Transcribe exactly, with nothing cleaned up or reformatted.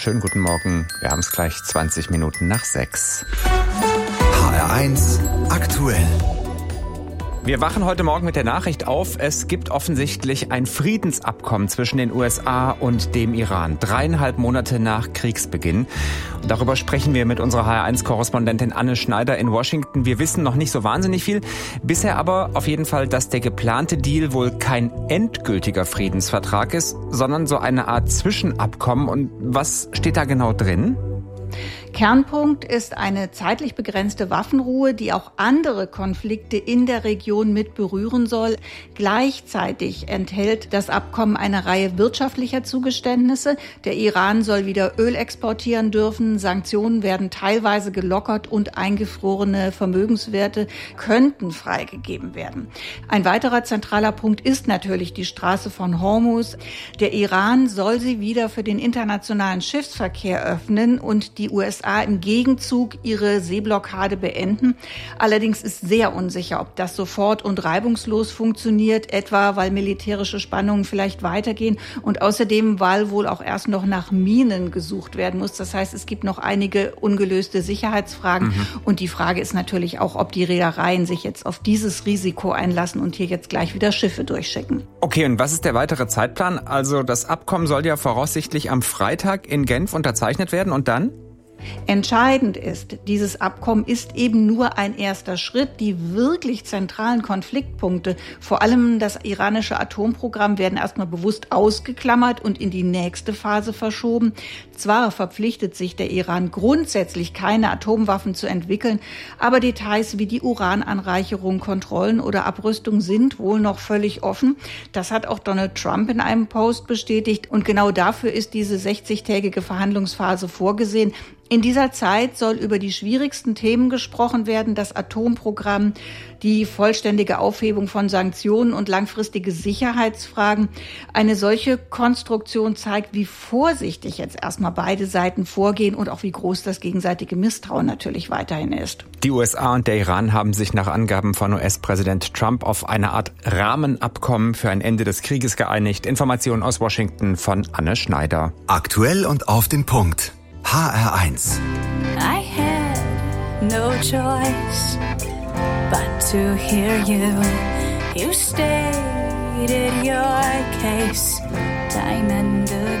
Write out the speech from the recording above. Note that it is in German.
Schönen guten Morgen, wir haben es gleich zwanzig Minuten nach sechs. H R eins aktuell. Wir wachen heute Morgen mit der Nachricht auf, es gibt offensichtlich ein Friedensabkommen zwischen den U S A und dem Iran, dreieinhalb Monate nach Kriegsbeginn. Und darüber sprechen wir mit unserer H R eins Korrespondentin Anne Schneider in Washington. Wir wissen noch nicht so wahnsinnig viel, bisher aber auf jeden Fall, dass der geplante Deal wohl kein endgültiger Friedensvertrag ist, sondern so eine Art Zwischenabkommen. Und was steht da genau drin? Kernpunkt ist eine zeitlich begrenzte Waffenruhe, die auch andere Konflikte in der Region mit berühren soll. Gleichzeitig enthält das Abkommen eine Reihe wirtschaftlicher Zugeständnisse. Der Iran soll wieder Öl exportieren dürfen, Sanktionen werden teilweise gelockert und eingefrorene Vermögenswerte könnten freigegeben werden. Ein weiterer zentraler Punkt ist natürlich die Straße von Hormuz. Der Iran soll sie wieder für den internationalen Schiffsverkehr öffnen und die U S A im Gegenzug ihre Seeblockade beenden. Allerdings ist sehr unsicher, ob das sofort und reibungslos funktioniert, etwa weil militärische Spannungen vielleicht weitergehen und außerdem, weil wohl auch erst noch nach Minen gesucht werden muss. Das heißt, es gibt noch einige ungelöste Sicherheitsfragen. Mhm. Und die Frage ist natürlich auch, ob die Reedereien sich jetzt auf dieses Risiko einlassen und hier jetzt gleich wieder Schiffe durchschicken. Okay, und was ist der weitere Zeitplan? Also das Abkommen soll ja voraussichtlich am Freitag in Genf unterzeichnet werden und dann? Entscheidend ist, dieses Abkommen ist eben nur ein erster Schritt. Die wirklich zentralen Konfliktpunkte, vor allem das iranische Atomprogramm, werden erstmal bewusst ausgeklammert und in die nächste Phase verschoben. Zwar verpflichtet sich der Iran grundsätzlich, keine Atomwaffen zu entwickeln, aber Details wie die Urananreicherung, Kontrollen oder Abrüstung sind wohl noch völlig offen. Das hat auch Donald Trump in einem Post bestätigt und genau dafür ist diese sechzigtägige Verhandlungsphase vorgesehen. In dieser Zeit soll über die schwierigsten Themen gesprochen werden, das Atomprogramm, die vollständige Aufhebung von Sanktionen und langfristige Sicherheitsfragen. Eine solche Konstruktion zeigt, wie vorsichtig jetzt erstmal beide Seiten vorgehen und auch wie groß das gegenseitige Misstrauen natürlich weiterhin ist. Die U S A und der Iran haben sich nach Angaben von U S-Präsident Trump auf eine Art Rahmenabkommen für ein Ende des Krieges geeinigt. Informationen aus Washington von Anne Schneider. Aktuell und auf den Punkt. H R eins. I had no choice but to hear you. You stated your case time and again.